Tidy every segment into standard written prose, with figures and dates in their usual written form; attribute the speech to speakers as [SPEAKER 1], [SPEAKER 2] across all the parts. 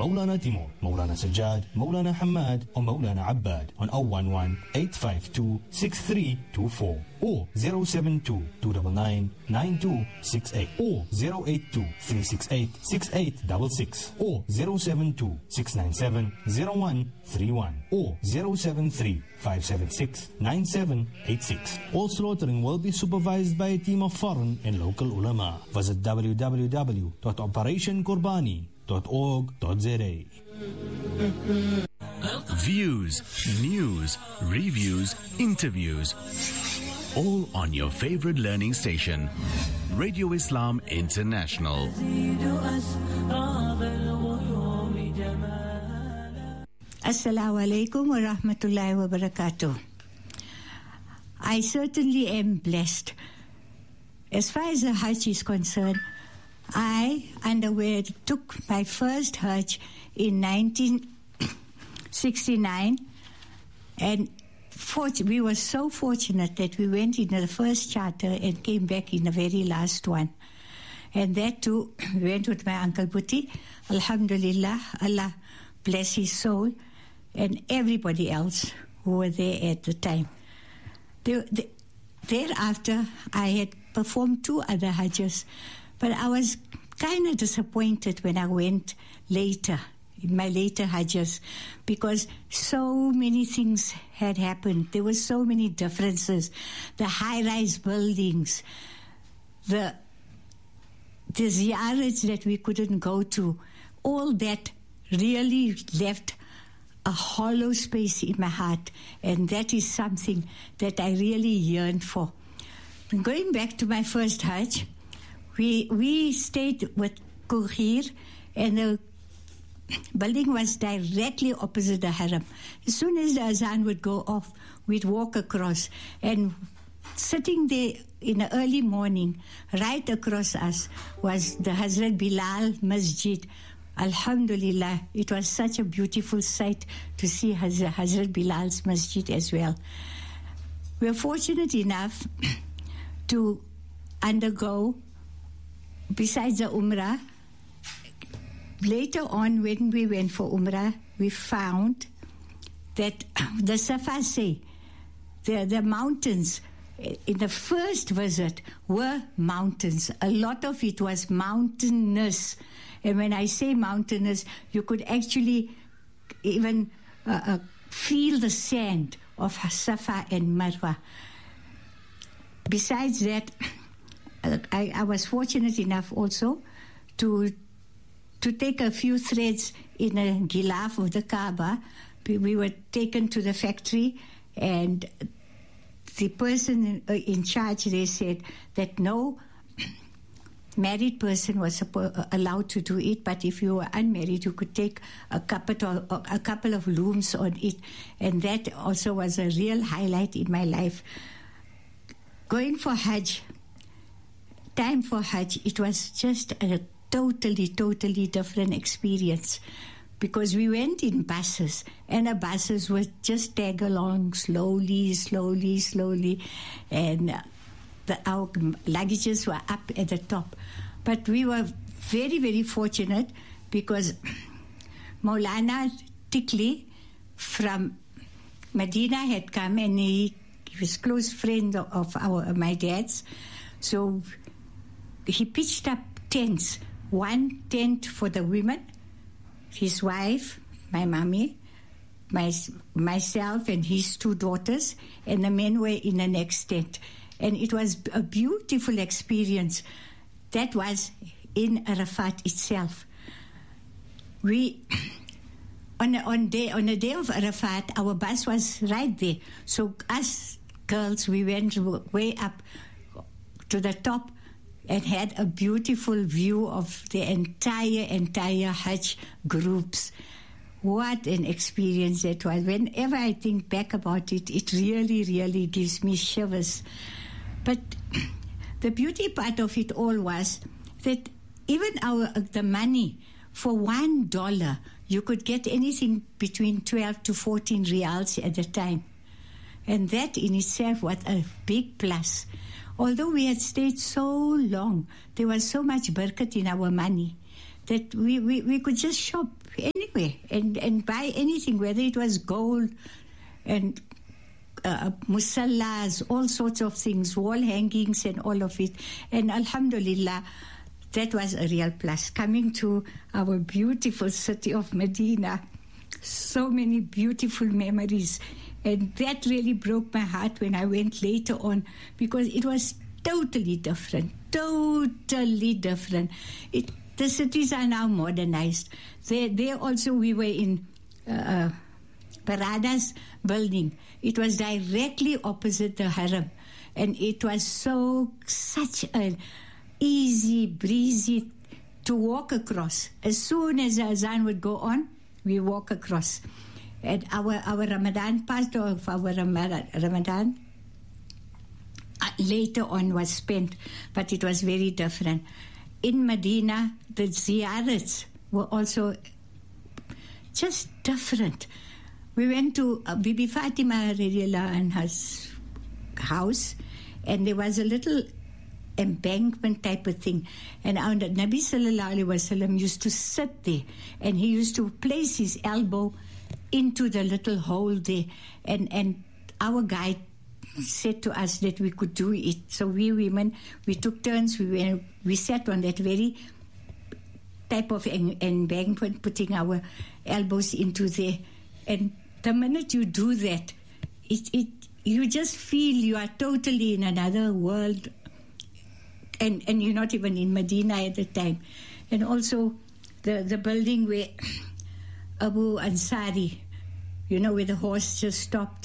[SPEAKER 1] Maulana Timur, Maulana Sajjad, Maulana Hamad, or Maulana Abbad on 011-852-6324 or 072-299-9268 or 082-368-6866 or 072-697-0131 or 073-576-9786. All slaughtering will be supervised by a team of foreign and local ulama. Visit www.operationqurbani.org.za.
[SPEAKER 2] Views, news, reviews, interviews. All on your favorite learning station, Radio Islam International.
[SPEAKER 3] Assalamu alaikum wa rahmatullahi wa barakatuh. I certainly am blessed. As far as the Hajj is concerned, I took my first Hajj in 1969, and we were so fortunate that we went in the first charter and came back in the very last one. And that too, we went with my Uncle Buti. Alhamdulillah, Allah bless his soul, and everybody else who were there at the time. Thereafter, I had performed 2 other Hajjs, but I was kind of disappointed when I went later, in my later Hajjs, because so many things had happened. There were so many differences. The high-rise buildings, the ziyarats that we couldn't go to, all that really left a hollow space in my heart, and that is something that I really yearned for. Going back to my first Hajj, we stayed with Kughir, and the building was directly opposite the haram. As soon as the azan would go off, we'd walk across, and sitting there in the early morning, right across us was the Hazrat Bilal Masjid. Alhamdulillah, it was such a beautiful sight to see Hazrat Bilal's Masjid as well. We were fortunate enough to undergo, besides the Umrah, later on when we went for Umrah, we found that the Safasay, the mountains, in the first visit were mountains. A lot of it was mountainous. And when I say mountainous, you could actually even feel the sand of Safa and Marwa. Besides that, I was fortunate enough also to take a few threads in a gilaf of the Kaaba. We were taken to the factory, and the person in charge, they said that no married person was allowed to do it, but if you were unmarried, you could take a couple of looms on it, and that also was a real highlight in my life. Going for Hajj, time for Hajj, it was just a totally different experience, because we went in buses, and the buses would just tag along slowly, and our luggages were up at the top. But we were very, very fortunate, because Maulana Tikli from Medina had come, and he was a close friend of my dad's. So he pitched up tents. One tent for the women, his wife, my mommy, myself and his 2 daughters, and the men were in the next tent. And it was a beautiful experience. That was in Arafat itself. On the day of Arafat, our bus was right there. So us girls, we went way up to the top and had a beautiful view of the entire Hajj groups. What an experience that was. Whenever I think back about it, it really gives me shivers. But the beauty part of it all was that even the money, for $1, you could get anything between 12 to 14 reals at the time. And that in itself was a big plus. Although we had stayed so long, there was so much barakat in our money that we could just shop anywhere and buy anything, whether it was gold and musallas, all sorts of things, wall hangings and all of it. And alhamdulillah, that was a real plus. Coming to our beautiful city of Medina, so many beautiful memories. And that really broke my heart when I went later on, because it was totally different. The cities are now modernized. There also we were in Parada's building. It was directly opposite the Haram. And it was such an easy, breezy to walk across. As soon as the azan would go on, we walk across. And our Ramadan, part of our Ramadan later on was spent, but it was very different. In Medina, the ziyarats were also just different. We went to Bibi Fatima radiallahu anha's house, and there was a little embankment type of thing, and our Nabi sallallahu alaihi wasallam used to sit there, and he used to place his elbow into the little hole there, and our guide said to us that we could do it. So we women, we took turns, we sat on that very type of embankment, putting our elbows into there, and the minute you do that, you just feel you are totally in another world, and you're not even in Medina at the time. And also the building where Abu Ansari, where the horse just stopped,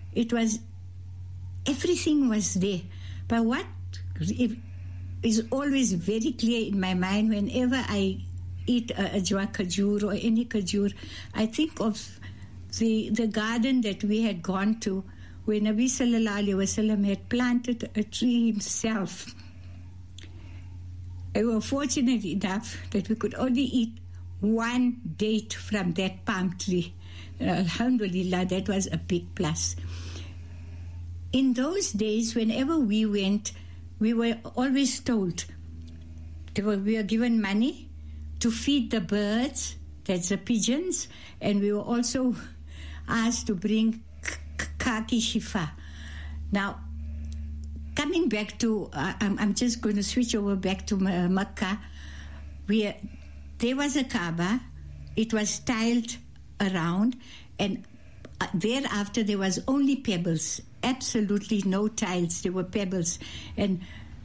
[SPEAKER 3] everything was there. But what is always very clear in my mind, whenever I eat a ajwa khajur or any khajur, I think of the garden that we had gone to, where Nabi sallallahu alaihi wasallam had planted a tree himself. We were fortunate enough that we could only eat one date from that palm tree. Alhamdulillah, that was a big plus. In those days, whenever we went, we were always told, we were given money to feed the birds, that's the pigeons, and we were also asked to bring kaki shifa. Now, coming back to, I'm just going to switch over back to Makkah. There was a Kaaba. It was tiled around, and thereafter there was only pebbles. Absolutely no tiles. There were pebbles, and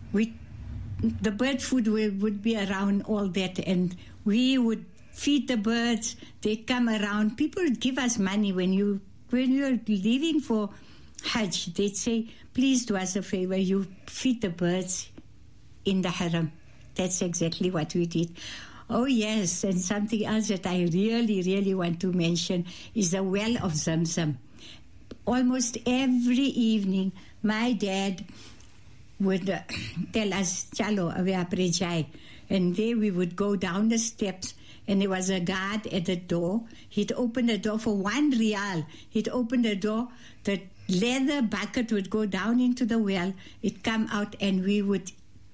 [SPEAKER 3] the bird food would be around all that, and we would feed the birds. They'd come around. People would give us money when you're leaving for Hajj. They'd say, please do us a favor, you feed the birds in the Haram. That's exactly what we did. Oh yes, and something else that I really, really want to mention is the well of Zamzam. Almost every evening, my dad would tell us, "Chalo, abe apre jai," and there we would go down the steps, and there was a guard at the door. He'd open the door for 1 rial. He'd open the door, the leather bucket would go down into the well, it'd come out, and we would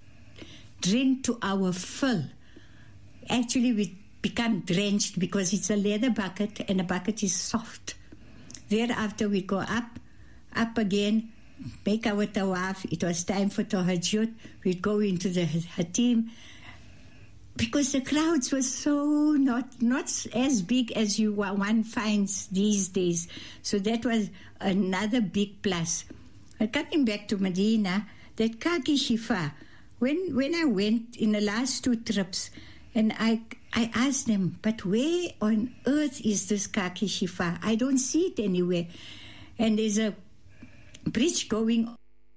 [SPEAKER 3] drink to our fill. Actually, we become drenched because it's a leather bucket, and the bucket is soft. Thereafter, we go up again, make our tawaf. It was time for tahajjud. We'd go into the hatim, because the crowds were so not as big as one finds these days. So that was another big plus. But coming back to Medina, that kaki shifa, when I went in the last 2 trips, and I asked them, but where on earth is this kaki shifa? I don't see it anywhere. And there's a bridge going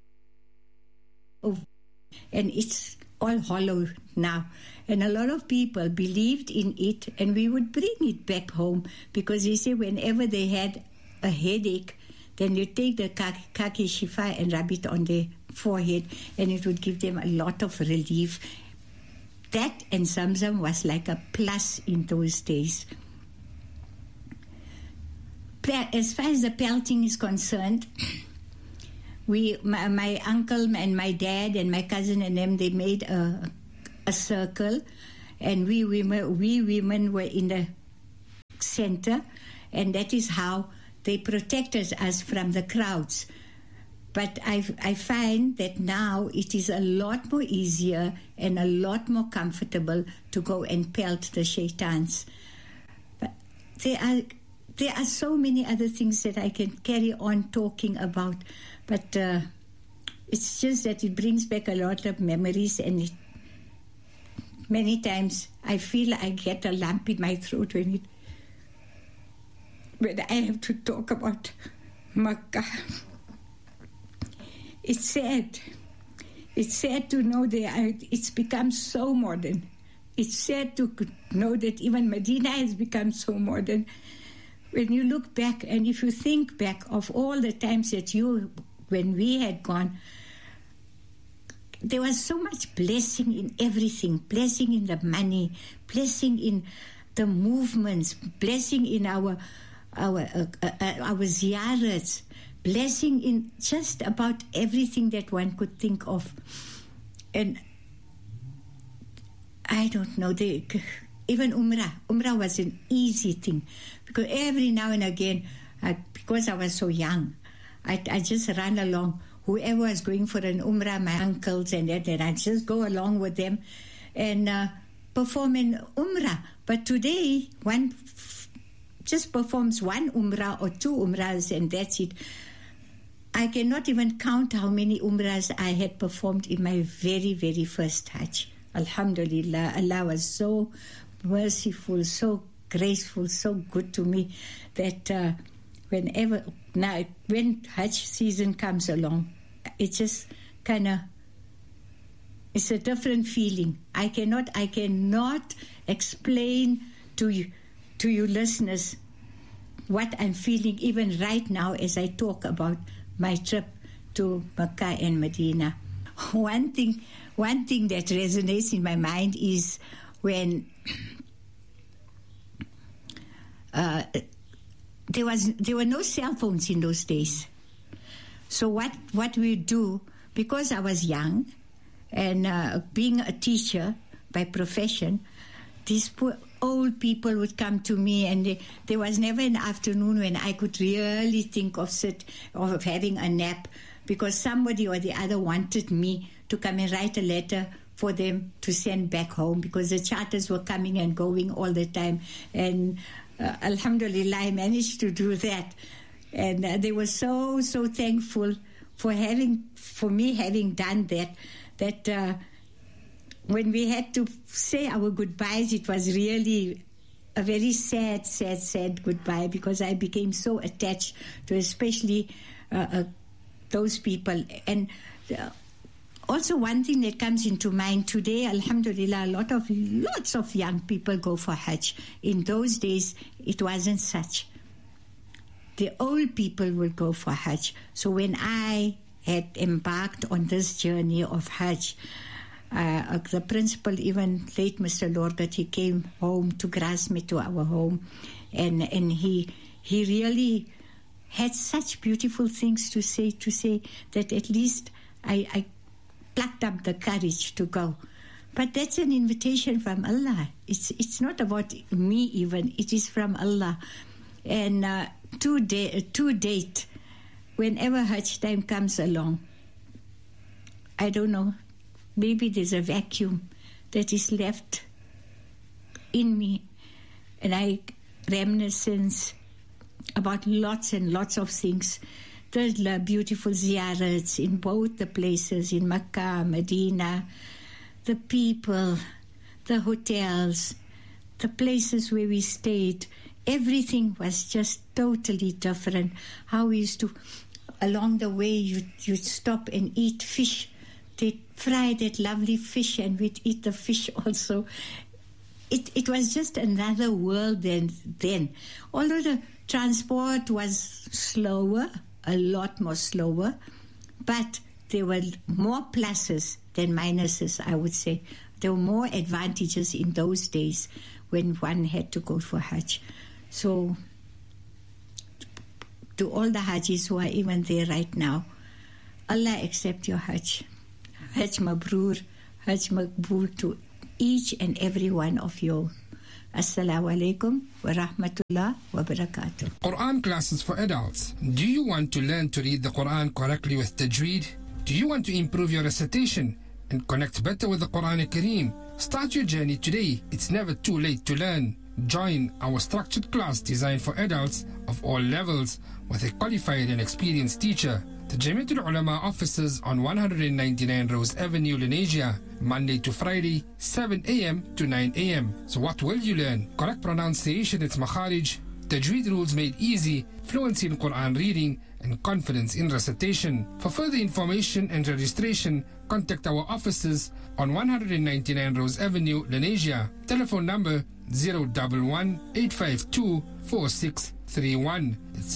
[SPEAKER 3] over, and it's all hollow now. And a lot of people believed in it, and we would bring it back home, because they say whenever they had a headache, then you take the kaki shifa and rub it on their forehead, and it would give them a lot of relief. That and Zamzam was like a plus in those days. As far as the pelting is concerned, my uncle and my dad and my cousin and them, they made a circle, and we women were in the center, and that is how they protected us from the crowds. But I find that now it is a lot more easier and a lot more comfortable to go and pelt the shaitans. But there are so many other things that I can carry on talking about, but it's just that it brings back a lot of memories, and many times I feel I get a lump in my throat when I have to talk about Makkah. It's sad. It's sad to know that it's become so modern. It's sad to know that even Medina has become so modern. When you look back, and if you think back of all the times that when we had gone, there was so much blessing in everything, blessing in the money, blessing in the movements, blessing in our ziyarats, blessing in just about everything that one could think of. And I don't know, even Umrah was an easy thing, because every now and again, because I was so young, I just ran along. Whoever was going for an Umrah, my uncles and that, and I just go along with them and perform an Umrah. But today, one just performs one Umrah or two Umrahs, and that's it. I cannot even count how many Umrahs I had performed in my very, very first Hajj. Alhamdulillah, Allah was so merciful, so graceful, so good to me that when Hajj season comes along, it just kind of, it's a different feeling. I cannot explain to you listeners what I'm feeling even right now as I talk about my trip to Mecca and Medina. One thing that resonates in my mind is when there were no cell phones in those days. So what we do, because I was young and being a teacher by profession, these poor old people would come to me, and there was never an afternoon when I could really think of having a nap, because somebody or the other wanted me to come and write a letter for them to send back home, because the charters were coming and going all the time. And Alhamdulillah, I managed to do that. And they were so thankful for me having done that when we had to say our goodbyes, it was really a very sad goodbye, because I became so attached to especially those people. And also one thing that comes into mind today, Alhamdulillah, lots of young people go for Hajj. In those days, it wasn't such. The old people would go for Hajj. So when I had embarked on this journey of Hajj, the principal, even late Mr. Lorgat, he came home to Grasmere, to our home, and he really had such beautiful things to say that at least I plucked up the courage to go. But that's an invitation from Allah. It's not about me even. It is from Allah. And to date, whenever Hajj time comes along, I don't know, maybe there's a vacuum that is left in me, and I reminiscence about lots and lots of things. The beautiful ziyarats in both the places, in Makkah, Medina, the people, the hotels, the places where we stayed. Everything was just totally different. How we used to, along the way, you'd stop and eat fish. They'd fry that lovely fish, and we'd eat the fish also. It was just another world then. Although the transport was slower, a lot more slower, but there were more pluses than minuses, I would say. There were more advantages in those days when one had to go for Hajj. So, to all the Hajjis who are even there right now, Allah accept your Hajj. Hajj Mabrur, Hajj Maqbool to each and every one of you. Assalamu alaikum wa rahmatullah wa barakatuh.
[SPEAKER 4] Quran classes for adults. Do you want to learn to read the Quran correctly with tajweed? Do you want to improve your recitation and connect better with the Quran Kareem? Start your journey today. It's never too late to learn. Join our structured class designed for adults of all levels with a qualified and experienced teacher. The Jamiatul Ulama offices on 199 Rose Avenue, Lenasia, Monday to Friday, 7 a.m. to 9 a.m. So what will you learn? Correct pronunciation, it's Makharij, Tajweed rules made easy, fluency in Quran reading, and confidence in recitation. For further information and registration, contact our offices on 199 Rose Avenue, Lenasia. Telephone number 011-852-4631. It's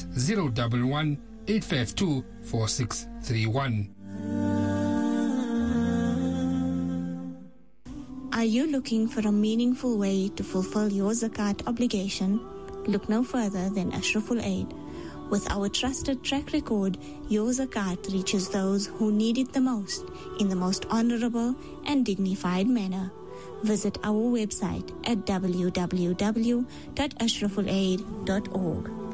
[SPEAKER 4] 011-852-4631.
[SPEAKER 5] Are you looking for a meaningful way to fulfill your zakat obligation? Look no further than Ashraful Aid. With our trusted track record, your zakat reaches those who need it the most in the most honorable and dignified manner. Visit our website at www.ashrafulaid.org.